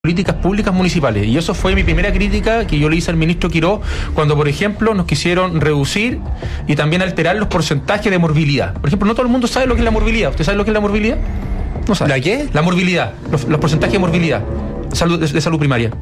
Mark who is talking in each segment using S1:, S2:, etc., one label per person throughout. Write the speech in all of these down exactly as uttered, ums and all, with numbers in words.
S1: políticas públicas municipales, y eso fue mi primera crítica que yo le hice al ministro Quirós cuando, por ejemplo, nos quisieron reducir y también alterar los porcentajes de morbilidad. Por ejemplo, no todo el mundo sabe lo que es la morbilidad. ¿Usted sabe lo que es la morbilidad? No sabe.
S2: ¿La qué?
S1: La morbilidad, los, los porcentajes de morbilidad salud, de, de salud primaria.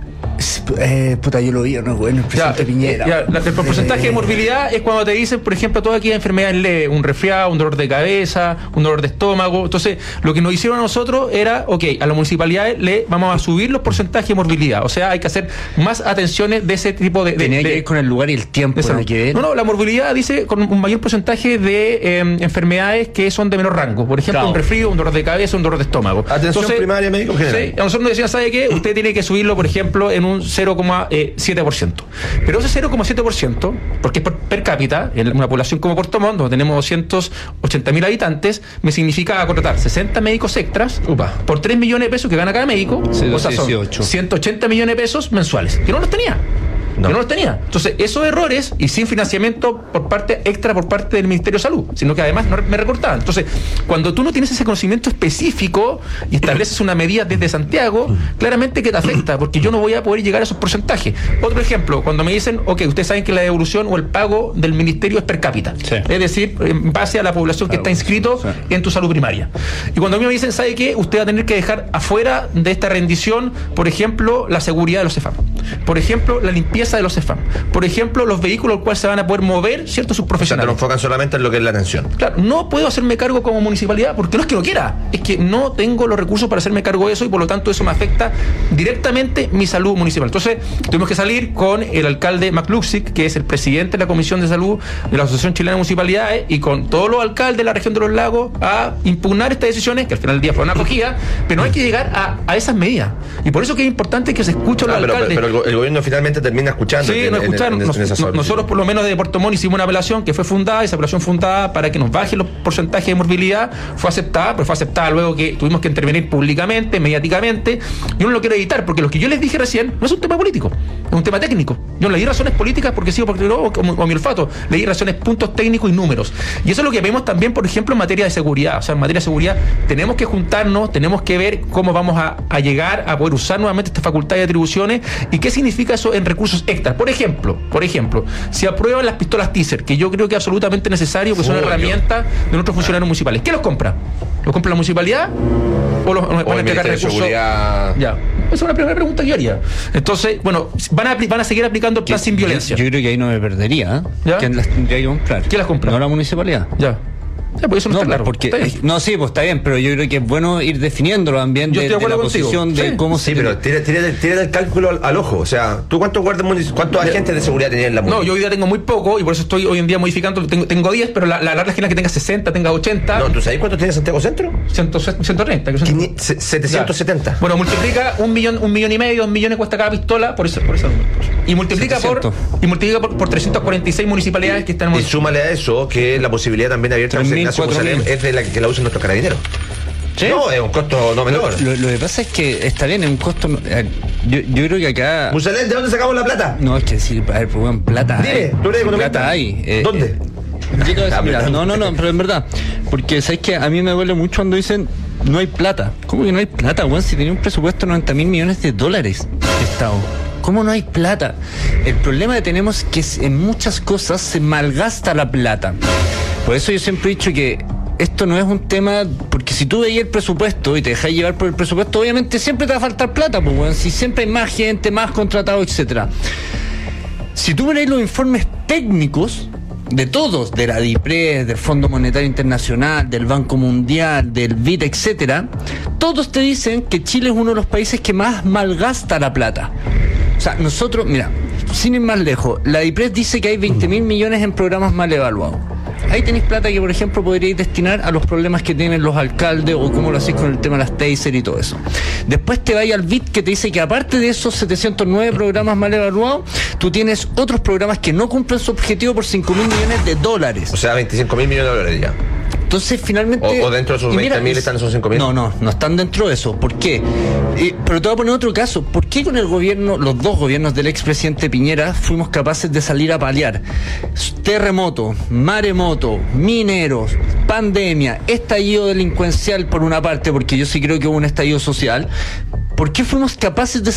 S2: Eh, puta, yo lo vi, no, bueno, el presidente
S1: Ya,
S2: Piñera.
S1: Ya, la, el porcentaje de morbilidad es cuando te dicen, por ejemplo, toda aquella enfermedad leve, un resfriado, un dolor de cabeza, un dolor de estómago. Entonces, lo que nos hicieron a nosotros era, ok, a las municipalidades le vamos a subir los porcentajes de morbilidad. O sea, hay que hacer más atenciones de ese tipo de... de
S2: Tenía
S1: de,
S2: que ver con el lugar y el tiempo.
S1: ¿no?
S2: Que ver.
S1: no, no, la morbilidad dice con un mayor porcentaje de eh, enfermedades que son de menor rango. Por ejemplo, claro, un resfrío, un dolor de cabeza, un dolor de estómago.
S3: Atención Entonces, primaria, médico general.
S1: Sí, a nosotros nos decían, ¿sabe qué? Usted tiene que subirlo, por ejemplo, en un cero coma siete por ciento. Pero ese cero coma siete por ciento, porque es por per cápita, en una población como Puerto Montt, donde tenemos doscientos ochenta mil habitantes, me significa contratar sesenta médicos extras Upa. por tres millones de pesos que gana cada médico.
S2: Sí,
S1: o sea, son
S2: dieciocho.
S1: ciento ochenta millones de pesos mensuales, que no los tenía. No. Que no los tenía. Entonces, esos errores y sin financiamiento por parte extra por parte del Ministerio de Salud, sino que además no me recortaban. Entonces, cuando tú no tienes ese conocimiento específico y estableces una medida desde Santiago, claramente que te afecta, porque yo no voy a poder llegar a esos porcentajes. Otro ejemplo, cuando me dicen, ok, ustedes saben que la devolución o el pago del ministerio es per cápita, sí. es decir, en base a la población claro, que está inscrito sí. en tu salud primaria. Y cuando a mí me dicen, ¿sabe qué? Usted va a tener que dejar afuera de esta rendición, por ejemplo, la seguridad de los CEFAM, por ejemplo, la limpieza de los CEFAM, por ejemplo, los vehículos al cual se van a poder mover ciertos subprofesionales.
S3: O sea, te lo enfocan solamente en lo que es la atención.
S1: Claro, no puedo hacerme cargo como municipalidad porque no es que no quiera, es que no tengo los recursos para hacerme cargo de eso y por lo tanto eso me afecta directamente mi salud municipal. Entonces, tuvimos que salir con el alcalde McLuxic, que es el presidente de la Comisión de Salud de la Asociación Chilena de Municipalidades, y con todos los alcaldes de la región de los lagos a impugnar estas decisiones, que al final del día fueron acogidas, pero no hay que llegar a, a esas medidas. Y por eso que es importante que se escuche a los
S3: ah, pero,
S1: alcaldes.
S3: Pero, pero el, el gobierno finalmente termina escuchando.
S1: Sí, nos escucharon. En, en, en nos, no, nosotros, por lo menos de Puerto Montt, hicimos una apelación que fue fundada, esa apelación fundada para que nos bajen los porcentajes de morbilidad, fue aceptada, pero fue aceptada luego que tuvimos que intervenir públicamente, mediáticamente. Yo no lo quiero editar, porque lo que yo les dije recién no es un tema político, es un tema técnico. Yo no le di razones políticas porque sigo porque no, como, como mi olfato, le di razones, puntos técnicos y números. Y eso es lo que vemos también, por ejemplo, en materia de seguridad. O sea, en materia de seguridad tenemos que juntarnos, tenemos que ver cómo vamos a, a llegar a poder usar nuevamente esta facultad de atribuciones y qué significa eso en recursos extras. Por ejemplo, por ejemplo, si aprueban las pistolas Taser, que yo creo que es absolutamente necesario, que son oh, herramientas de nuestros funcionarios municipales, ¿qué los compra? ¿Los compra la municipalidad? ¿O los van a entregar recursos?
S3: Seguridad...
S1: Ya. Esa es una primera pregunta que yo haría. Entonces, bueno, van a, van a seguir aplicando el plan sin violencia.
S2: Yo, yo creo que ahí no me perdería. ¿eh?
S1: ¿Ya?
S2: ¿Quién las tendría que comprar?
S1: ¿Quién las compra?
S2: No la municipalidad.
S1: Ya. Ya, pues eso no, no está claro.
S2: Porque, no, sí, pues está bien, pero yo creo que es bueno ir definiéndolo también de, de, de la contigo. posición de
S1: sí.
S2: cómo
S3: sí,
S2: se...
S3: Sí, pero tira, tira, tira el cálculo al, al ojo. O sea, ¿tú cuántos guardias municipales, cuántos
S1: ya.
S3: agentes de seguridad tenías en la municipalidad?
S1: No, yo hoy día tengo muy poco y por eso estoy hoy en día modificando. Tengo, tengo diez, pero la, la larga es que tenga sesenta, tenga ochenta.
S3: No, ¿tú sabes cuánto tiene Santiago Centro?
S1: ciento treinta.
S3: setecientos setenta.
S1: Ya. Bueno, multiplica un millón, un millón y medio, dos millones cuesta cada pistola por eso, por eso. Y multiplica setecientos. por y multiplica por, por trescientas cuarenta y seis municipalidades que están en...
S3: Y súmale a eso que la posibilidad también abierta en Ignacio Jerusalén es de la que la usan nuestros carabineros. ¿Sí? No, es un costo no menor.
S2: Lo, lo, lo que pasa es que está bien, es un costo. Eh, yo, yo creo que acá.
S3: Musalén, ¿de dónde sacamos la plata?
S2: No, es que decir, a ver, pues bueno, plata.
S3: Dime,
S2: hay.
S3: tú eres economista.
S2: Plata hay. Eh,
S3: ¿Dónde?
S2: Eh, mira, no, no, no, pero en verdad. Porque sabes que a mí me duele mucho cuando dicen no hay plata. ¿Cómo que no hay plata, weón? Si tenía un presupuesto de noventa mil millones de dólares de Estado. ¿Cómo no hay plata? El problema que tenemos es que en muchas cosas se malgasta la plata. Por eso yo siempre he dicho que esto no es un tema, porque si tú veías el presupuesto y te dejas llevar por el presupuesto, obviamente siempre te va a faltar plata, pues bueno, si siempre hay más gente, más contratados, etcétera. Si tú veis los informes técnicos de todos, de la DIPRES, del Fondo Monetario Internacional, del Banco Mundial, del B I D, etcétera, todos te dicen que Chile es uno de los países que más malgasta la plata. O sea, nosotros, mira, sin ir más lejos, la DIPRES dice que hay veinte mil millones en programas mal evaluados. Ahí tenéis plata que, por ejemplo, podríais destinar a los problemas que tienen los alcaldes o cómo lo hacéis con el tema de las Taser y todo eso. Después te vais al B I D que te dice que aparte de esos setecientos nueve programas mal evaluados, tú tienes otros programas que no cumplen su objetivo por cinco mil millones de dólares.
S3: O sea, veinticinco mil millones de dólares ya.
S2: Entonces, finalmente...
S3: O, o dentro de esos veinte mil están esos cinco mil.
S2: No, no, no están dentro de eso. ¿Por qué? Eh, pero te voy a poner otro caso. ¿Por qué con el gobierno, los dos gobiernos del expresidente Piñera, fuimos capaces de salir a paliar terremoto, maremoto, mineros, pandemia, estallido delincuencial por una parte, porque yo sí creo que hubo un estallido social, ¿Por qué fuimos capaces de